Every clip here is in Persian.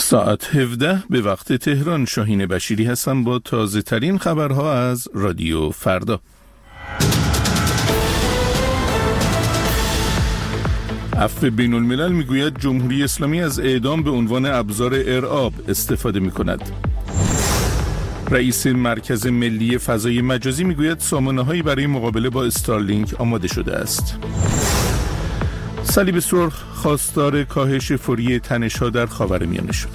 ساعت 17 به وقت تهران. شاهین بشیری هستم با تازه ترین خبرها از رادیو فردا. عفو بین الملل میگوید جمهوری اسلامی از اعدام به عنوان ابزار ارعاب استفاده میکند. رئیس مرکز ملی فضای مجازی میگوید سامانه‌هایی برای مقابله با استارلینک آماده شده است. صلیب سرخ خواستار کاهش فوری تنش‌ها در خاورمیانه شد.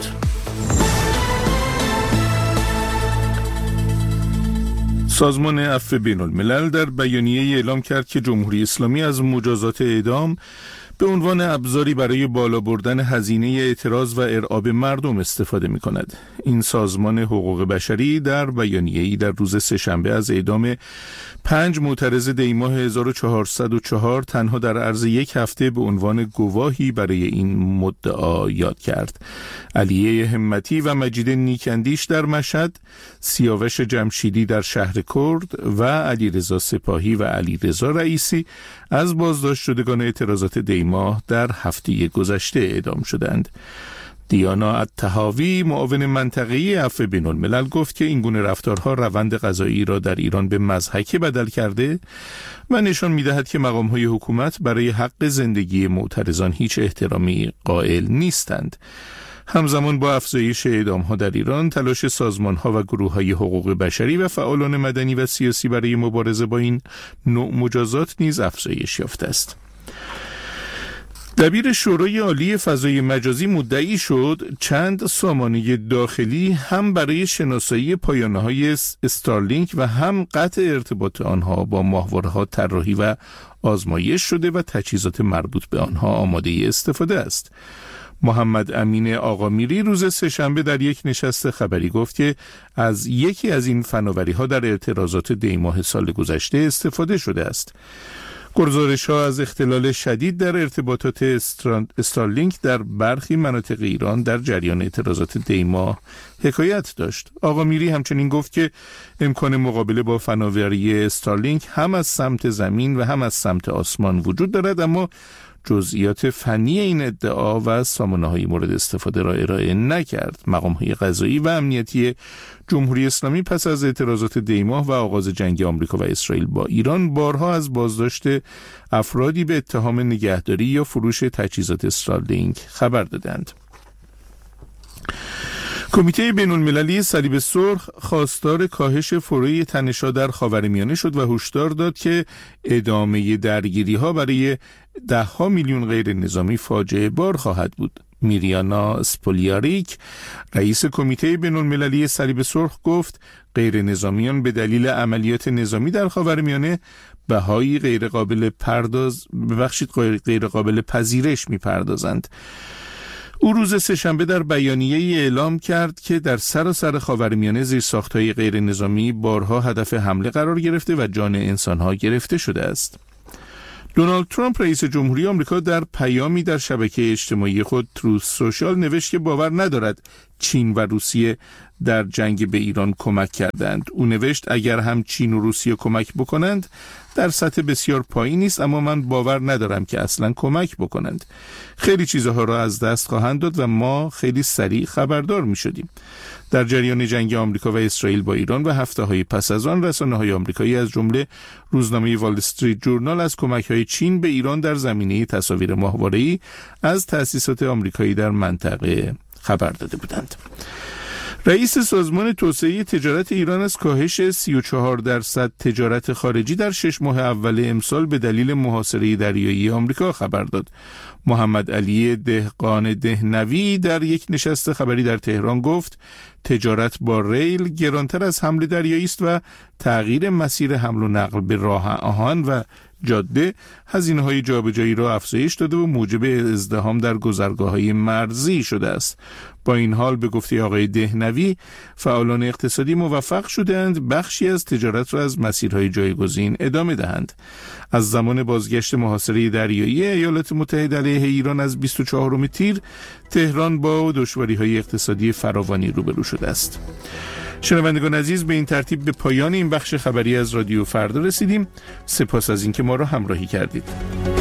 سازمان عفو بین الملل در بیانیه اعلام کرد که جمهوری اسلامی از مجازات اعدام به عنوان ابزاری برای بالا بردن هزینه اعتراض و ارعاب مردم استفاده می کند. این سازمان حقوق بشری در بیانیه‌ای در روز سه‌شنبه از اعدام 5 معترض دی‌ماه 1404 تنها در عرض یک هفته به عنوان گواهی برای این مدعا یاد کرد. علیه همتی و مجید نیکاندیش در مشهد، سیاوش جمشیدی در شهر کرد و علیرضا سپاهی و علیرضا رئیسی از بازداشت شدگان اعتراضات دی‌ماه در هفته گذشته اعدام شدند. دیانا الطحاوی معاون منطقه‌ای عفو بین الملل گفت که این گونه رفتارها روند قضایی را در ایران به مضحکه بدل کرده و نشان می‌دهد که مقام‌های حکومت برای حق زندگی معترضان هیچ احترامی قائل نیستند. همزمان با افزایش اعدام‌ها در ایران، تلاش سازمان‌ها و گروه‌های حقوق بشری و فعالان مدنی و سیاسی برای مبارزه با این نوع مجازات نیز افزایش یافته است. دبیر شورای عالی فضای مجازی مدعی شد چند سامانه داخلی هم برای شناسایی پایانه‌های استارلینک و هم قطع ارتباط آنها با ماهواره‌ها طراحی و آزمایش شده و تجهیزات مربوط به آنها آماده استفاده است. محمد امین آقامیری روز سه‌شنبه در یک نشست خبری گفت که از یکی از این فناوری‌ها در اعتراضات دی‌ماه سال گذشته استفاده شده است. گزارش‌ها از اختلال شدید در ارتباطات استارلینک در برخی مناطق ایران در جریان اعتراضات دی‌ماه حکایت داشت. آقا میری همچنین گفت که امکان مقابله با فناوری استارلینک هم از سمت زمین و هم از سمت آسمان وجود دارد، اما جزئیات فنی این ادعا و سامانه‌های مورد استفاده را ارائه نکرد. مقام‌های قضایی و امنیتی جمهوری اسلامی پس از اعتراضات دی‌ماه و آغاز جنگ آمریکا و اسرائیل با ایران بارها از بازداشت افرادی به اتهام نگهداری یا فروش تجهیزات استارلینک خبر دادند. کمیته بین‌المللی صلیب سرخ خواستار کاهش فوری تنش‌ها در خاورمیانه شد و هشدار داد که ادامه درگیری‌ها برای 10 میلیون غیر نظامی فاجعه بار خواهد بود. میریانا اسپولیاریک، رئیس کمیته بین‌المللی صلیب سرخ، گفت غیر نظامیان به دلیل عملیات نظامی در خاورمیانه بهایی غیر قابل پذیرش می‌پردازند. او روز سه‌شنبه در بیانیه‌ای اعلام کرد که در سراسر خاورمیانه زیرساخت‌های غیر نظامی بارها هدف حمله قرار گرفته و جان انسان‌ها گرفته شده است. دونالد ترامپ رئیس جمهوری آمریکا در پیامی در شبکه اجتماعی خود تروث سوشال نوشت که باور ندارد چین و روسیه در جنگ به ایران کمک کردند. او نوشت اگر هم چین و روسیه کمک بکنند در سطح بسیار پایینی است، اما من باور ندارم که اصلا کمک بکنند. خیلی چیزها را از دست خواهند داد و ما خیلی سریع خبردار می شدیم. در جریان جنگ آمریکا و اسرائیل با ایران و هفته‌های پس از آن، رسانه‌های آمریکایی از جمله روزنامه وال استریت جورنال از کمک‌های چین به ایران در زمینه تصاویر ماهواره‌ای از تأسیسات آمریکایی در منطقه خبر داده بودند. رئیس سازمان توسعه تجارت ایران از کاهش 34% تجارت خارجی در 6 ماه اول امسال به دلیل محاصره دریایی آمریکا خبر داد. محمد علی دهقان دهنوی در یک نشست خبری در تهران گفت تجارت با ریل گرانتر از حمل دریایی است و تغییر مسیر حمل و نقل به راه آهن و جاده هزینه‌های جابجایی را افزایش داده و موجب ازدحام در گذرگاه‌های مرزی شده است. با این حال به گفته آقای دهنوی، فعالان اقتصادی موفق شدند بخشی از تجارت را از مسیرهای جایگزین ادامه دهند. از زمان بازگشت محاصره دریایی ایالات متحده علیه ایران از 24 تیر، تهران با دشواری‌های اقتصادی فراوانی روبرو شده است. شنوندگان عزیز، به این ترتیب به پایان این بخش خبری از رادیو فردا رسیدیم. سپاس از اینکه ما را همراهی کردید.